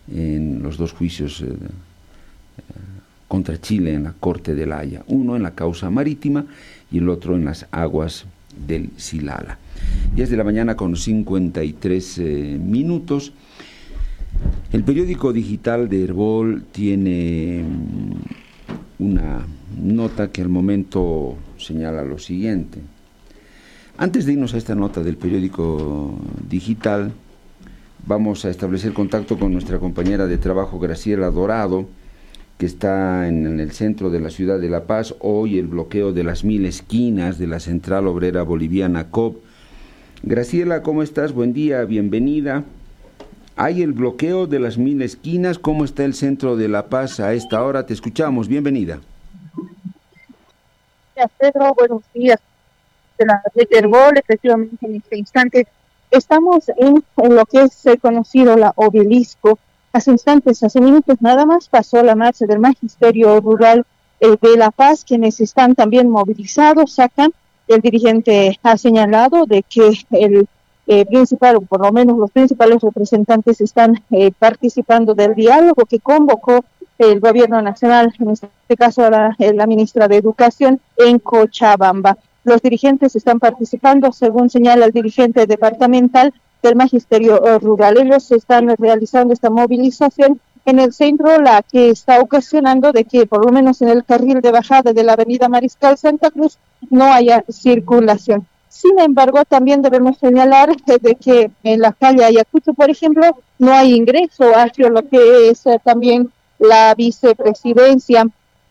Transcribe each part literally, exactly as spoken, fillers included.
en los dos juicios eh, contra Chile en la Corte de La Haya, uno en la causa marítima y el otro en las aguas del Silala. diez de la mañana con cincuenta y tres eh, minutos. El periódico digital de Herbol tiene una nota que al momento señala lo siguiente. Antes de irnos a esta nota del periódico digital, vamos a establecer contacto con nuestra compañera de trabajo, Graciela Dorado, que está en, en el centro de la ciudad de La Paz. Hoy el bloqueo de las mil esquinas de la Central Obrera Boliviana C O B. Graciela, ¿cómo estás? Buen día, bienvenida. Hay el bloqueo de las mil esquinas. ¿Cómo está el centro de La Paz a esta hora? Te escuchamos, bienvenida. Gracias, Pedro, buenos días. De la red Herbol, efectivamente en este instante estamos en, en lo que es eh, conocido la Obelisco. Hace instantes, hace minutos nada más, pasó la marcha del Magisterio Rural eh, de La Paz, quienes están también movilizados, sacan. El dirigente ha señalado de que el eh, principal, o por lo menos los principales representantes están eh, participando del diálogo que convocó el gobierno nacional, en este caso la, la ministra de Educación, en Cochabamba. Los dirigentes están participando, según señala el dirigente departamental del Magisterio Rural. Ellos están realizando esta movilización en el centro, la que está ocasionando de que por lo menos en el carril de bajada de la avenida Mariscal Santa Cruz no haya circulación. Sin embargo, también debemos señalar de que en la calle Ayacucho, por ejemplo, no hay ingreso hacia lo que es eh, también la vicepresidencia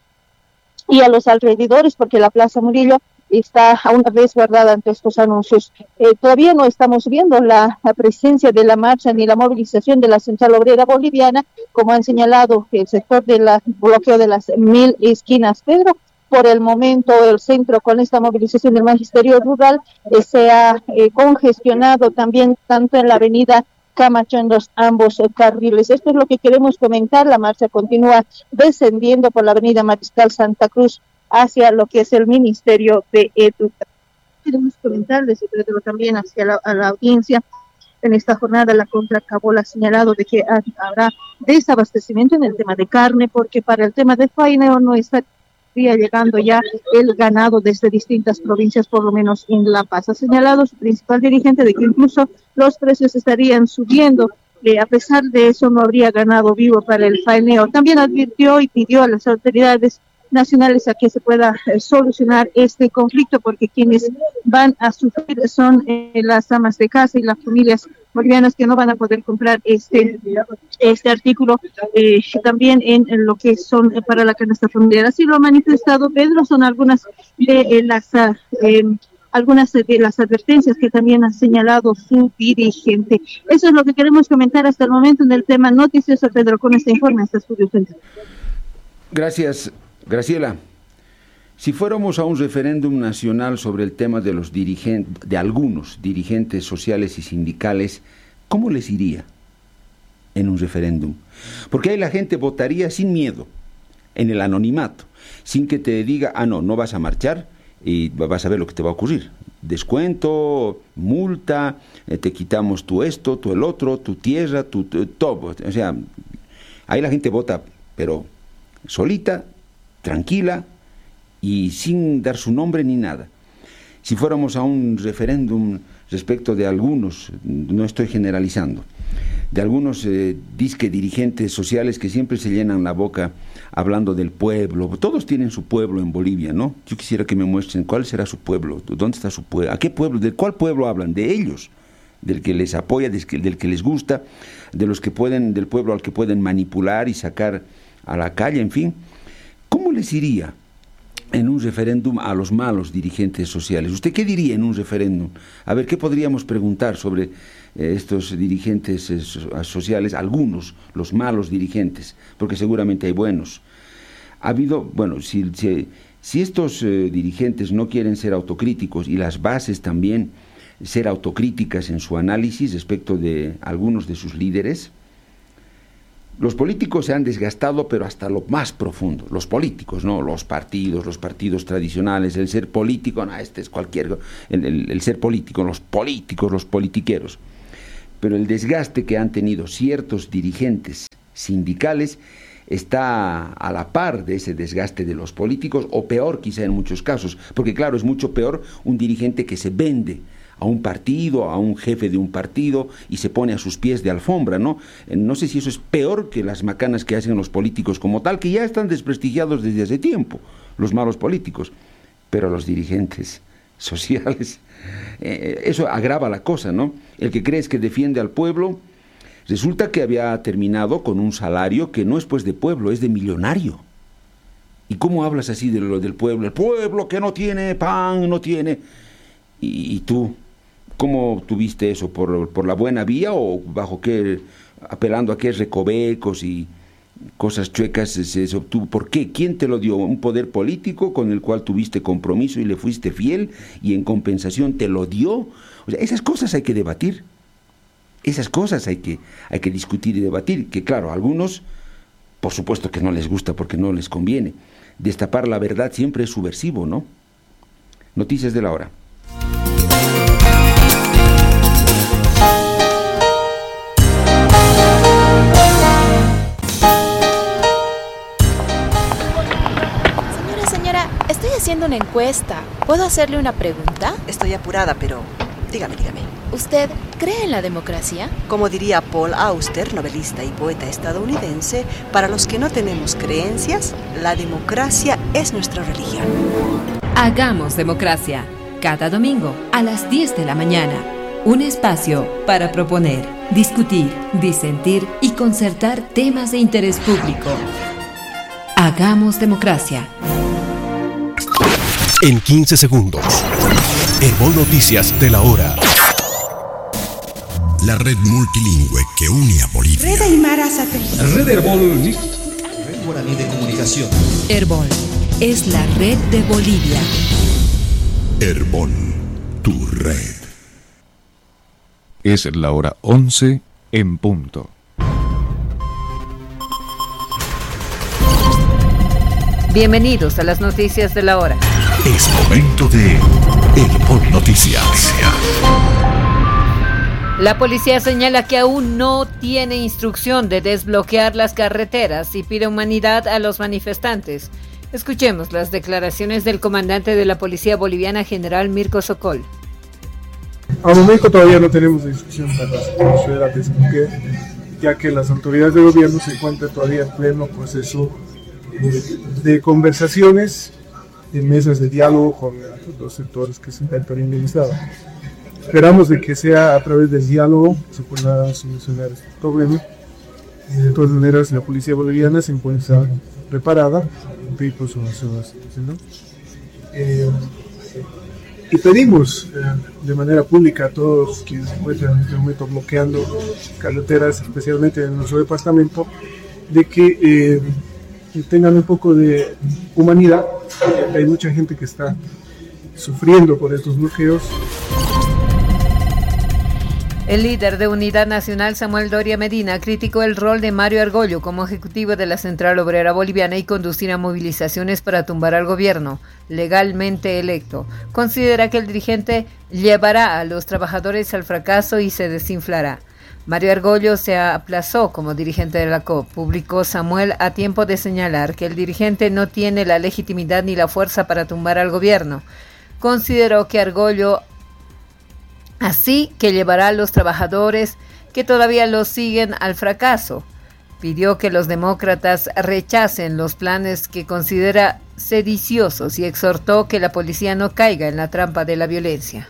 y a los alrededores, porque la Plaza Murillo está a una vez guardada ante estos anuncios. Eh, todavía no estamos viendo la, la presencia de la marcha ni la movilización de la Central Obrera Boliviana, como han señalado el sector del bloqueo de las mil esquinas. Pedro, por el momento el centro con esta movilización del Magisterio Rural eh, se ha eh, congestionado también tanto en la avenida Camacho en los ambos eh, carriles. Esto es lo que queremos comentar. La marcha continúa descendiendo por la avenida Mariscal Santa Cruz hacia lo que es el Ministerio de Educación. Queremos comentarles, pero también hacia la, a la audiencia, en esta jornada la Contracabol ha señalado de que habrá desabastecimiento en el tema de carne, porque para el tema de faeneo no estaría llegando ya el ganado desde distintas provincias, por lo menos en La Paz. Ha señalado su principal dirigente de que incluso los precios estarían subiendo. Eh, a pesar de eso, no habría ganado vivo para el faeneo. También advirtió y pidió a las autoridades nacionales a que se pueda eh, solucionar este conflicto, porque quienes van a sufrir son eh, las amas de casa y las familias bolivianas que no van a poder comprar este este artículo eh, también en, en lo que son eh, para la canasta familiar. Así lo ha manifestado Pedro. Son algunas de eh, las uh, eh, algunas de las advertencias que también ha señalado su dirigente. Eso es lo que queremos comentar hasta el momento en el tema noticioso, Pedro, con este informe hasta Estudio Central. Gracias, Graciela. Si fuéramos a un referéndum nacional sobre el tema de los dirigentes, de algunos dirigentes sociales y sindicales, ¿cómo les iría en un referéndum? Porque ahí la gente votaría sin miedo, en el anonimato, sin que te diga, ah, no, no vas a marchar y vas a ver lo que te va a ocurrir. Descuento, multa, eh, te quitamos tú esto, tú el otro, tu tierra, tu, tu todo. O sea, ahí la gente vota, pero solita, tranquila y sin dar su nombre ni nada. Si fuéramos a un referéndum respecto de algunos, no estoy generalizando, de algunos eh, disque dirigentes sociales que siempre se llenan la boca hablando del pueblo. Todos tienen su pueblo en Bolivia, ¿no? Yo quisiera que me muestren cuál será su pueblo, dónde está su pueblo, a qué pueblo, de cuál pueblo hablan, de ellos, del que les apoya, del que, del que les gusta, de los que pueden, del pueblo al que pueden manipular y sacar a la calle, en fin. ¿Cómo les iría en un referéndum a los malos dirigentes sociales? ¿Usted qué diría en un referéndum? A ver, ¿qué podríamos preguntar sobre eh, estos dirigentes eh, sociales? Algunos, los malos dirigentes, porque seguramente hay buenos. Ha habido, bueno, si, si, si estos eh, dirigentes no quieren ser autocríticos y las bases también ser autocríticas en su análisis respecto de algunos de sus líderes, los políticos se han desgastado, pero hasta lo más profundo. Los políticos, no los partidos, los partidos tradicionales, el ser político, no, este es cualquier, el, el, el ser político, los políticos, los politiqueros. Pero el desgaste que han tenido ciertos dirigentes sindicales está a la par de ese desgaste de los políticos, o peor quizá en muchos casos, porque claro, es mucho peor un dirigente que se vende a un partido, a un jefe de un partido y se pone a sus pies de alfombra, ¿no? No sé si eso es peor que las macanas que hacen los políticos como tal, que ya están desprestigiados desde hace tiempo, los malos políticos, pero los dirigentes sociales, eh, eso agrava la cosa, ¿no? El que crees que defiende al pueblo, resulta que había terminado con un salario que no es pues de pueblo, es de millonario. ¿Y cómo hablas así de lo del pueblo? El pueblo que no tiene pan, no tiene... ¿Y, y tú? ¿Cómo tuviste eso? ¿Por, por la buena vía o bajo qué, apelando a qué recovecos y cosas chuecas se, se obtuvo? ¿Por qué? ¿Quién te lo dio? ¿Un poder político con el cual tuviste compromiso y le fuiste fiel y en compensación te lo dio? O sea, esas cosas hay que debatir. Esas cosas hay que, hay que discutir y debatir, que claro, a algunos, por supuesto que no les gusta porque no les conviene. Destapar la verdad siempre es subversivo, ¿no? Noticias de la hora. Estoy haciendo una encuesta. ¿Puedo hacerle una pregunta? Estoy apurada, pero dígame, dígame. ¿Usted cree en la democracia? Como diría Paul Auster, novelista y poeta estadounidense, para los que no tenemos creencias, la democracia es nuestra religión. Hagamos democracia. Cada domingo a las diez de la mañana. Un espacio para proponer, discutir, disentir y concertar temas de interés público. Hagamos democracia. En quince segundos, Herbol Noticias de la hora. La red multilingüe que une a Bolivia. Red Aymara Satélite. Red Herbol. Red Guaraní de Comunicación. Herbol es la red de Bolivia. Herbol, tu red. Es la hora once en punto. Bienvenidos a las noticias de la hora. Es momento de Herbol Noticias. La policía señala que aún no tiene instrucción de desbloquear las carreteras y pide humanidad a los manifestantes. Escuchemos las declaraciones del comandante de la Policía Boliviana, general Mirko Sokol. Al momento todavía no tenemos instrucción para proceder a desbloquear, ya que las autoridades de gobierno se encuentran todavía en pleno proceso de conversaciones, en mesas de diálogo con los sectores que se encuentran en el Estado. Esperamos de que sea a través del diálogo se pueda solucionar este problema. Y de todas maneras, la policía boliviana se encuentra preparada por su, su, ¿no? eh, y pedimos eh, de manera pública a todos quienes se encuentran en este momento bloqueando carreteras, especialmente en nuestro departamento, de que eh, que tengan un poco de humanidad. Hay mucha gente que está sufriendo por estos bloqueos. El líder de Unidad Nacional, Samuel Doria Medina, criticó el rol de Mario Argollo como ejecutivo de la Central Obrera Boliviana y conducir a movilizaciones para tumbar al gobierno, legalmente electo. Considera que el dirigente llevará a los trabajadores al fracaso y se desinflará. Mario Argollo se aplazó como dirigente de la C O P. Publicó Samuel a tiempo de señalar que el dirigente no tiene la legitimidad ni la fuerza para tumbar al gobierno. Consideró que Argollo así que llevará a los trabajadores que todavía los siguen al fracaso. Pidió que los demócratas rechacen los planes que considera sediciosos y exhortó que la policía no caiga en la trampa de la violencia.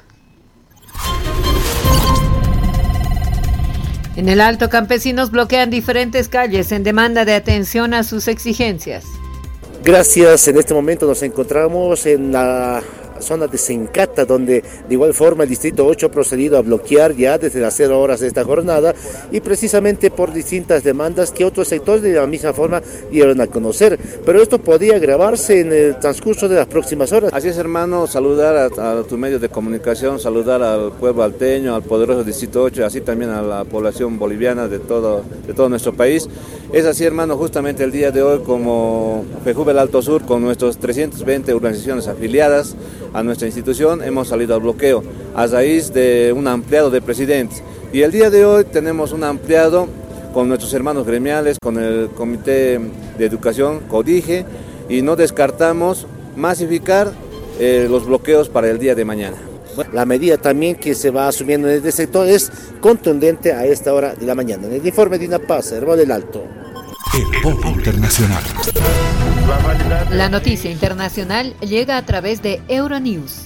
En el Alto, campesinos bloquean diferentes calles en demanda de atención a sus exigencias. Gracias, en este momento nos encontramos en la zona de Sencata, donde de igual forma el Distrito ocho ha procedido a bloquear ya desde las cero horas de esta jornada y precisamente por distintas demandas que otros sectores de la misma forma dieron a conocer, pero esto podría agravarse en el transcurso de las próximas horas. Así es, hermano, saludar a, a tus medios de comunicación, saludar al pueblo alteño, al poderoso Distrito ocho, así también a la población boliviana de todo, de todo nuestro país. Es así, hermano, justamente el día de hoy como FEJUVEL Alto Sur, con nuestras trescientas veinte organizaciones afiliadas a nuestra institución, hemos salido al bloqueo a raíz de un ampliado de presidentes. Y el día de hoy tenemos un ampliado con nuestros hermanos gremiales, con el Comité de Educación, CODIGE, y no descartamos masificar eh, los bloqueos para el día de mañana. La medida también que se va asumiendo en este sector es contundente a esta hora de la mañana. En el informe de INAPAZ, Herbol del Alto. Herbol Internacional. La noticia internacional llega a través de Euronews.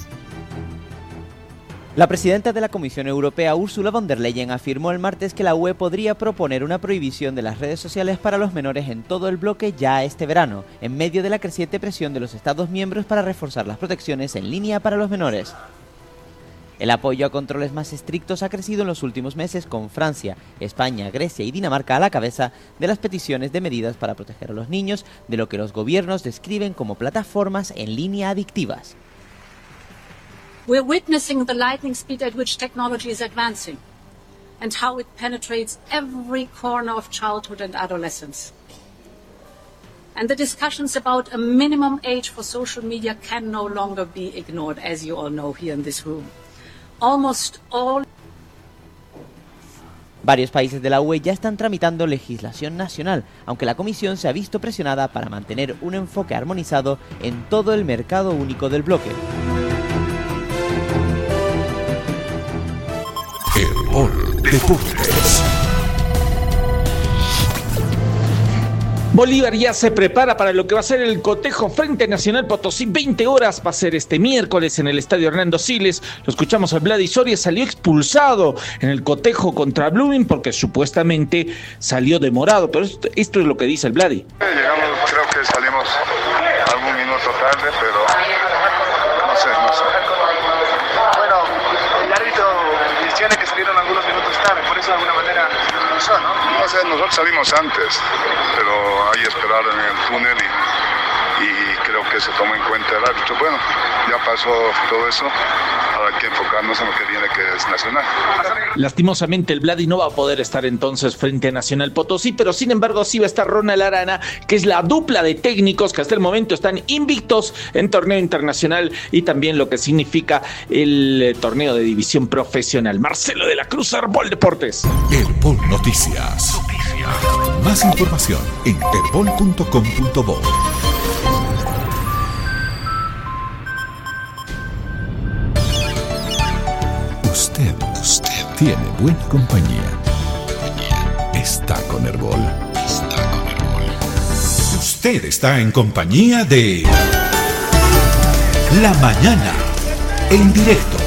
La presidenta de la Comisión Europea, Ursula von der Leyen, afirmó el martes que la U E podría proponer una prohibición de las redes sociales para los menores en todo el bloque ya este verano, en medio de la creciente presión de los Estados miembros para reforzar las protecciones en línea para los menores. El apoyo a controles más estrictos ha crecido en los últimos meses, con Francia, España, Grecia y Dinamarca a la cabeza de las peticiones de medidas para proteger a los niños de lo que los gobiernos describen como plataformas en línea adictivas. We're witnessing the lightning speed at which technology is advancing and how it penetrates every corner of childhood and adolescence. And the discussions about a minimum age for social media can no longer be ignored, as you all know here in this room. Almost all Varios países de la U E ya están tramitando legislación nacional, aunque la Comisión se ha visto presionada para mantener un enfoque armonizado en todo el mercado único del bloque. Herbol Deportes. Bolívar ya se prepara para lo que va a ser el cotejo frente a Nacional Potosí. veinte horas va a ser este miércoles en el estadio Hernando Siles. Lo escuchamos al Vladi Soria, salió expulsado en el cotejo contra Blooming porque supuestamente salió demorado. Pero esto, esto es lo que dice el Vladi. Llegamos, creo que salimos algún minuto tarde, pero no sé, no sé. Bueno, el árbitro menciona que salieron algunos minutos tarde, por eso de alguna manera expulsó, ¿no? No sé, nosotros salimos antes, pero ahí esperaron en el túnel y, y creo que se tomó en cuenta el árbitro. Bueno, ya pasó todo eso, ahora hay que enfocarnos en lo que viene, que es Nacional. Lastimosamente el Vladi no va a poder estar entonces frente a Nacional Potosí, pero sin embargo sí va a estar Ronald Arana, que es la dupla de técnicos que hasta el momento están invictos en torneo internacional y también lo que significa el eh, torneo de división profesional. Marcelo de la Cruz, Herbol Deportes. Herbol Noticias. Noticias. Más información en herbol punto com punto bo. Usted, usted tiene buena compañía. Está con Herbol. Está con Herbol. Usted está en compañía de La Mañana, en directo.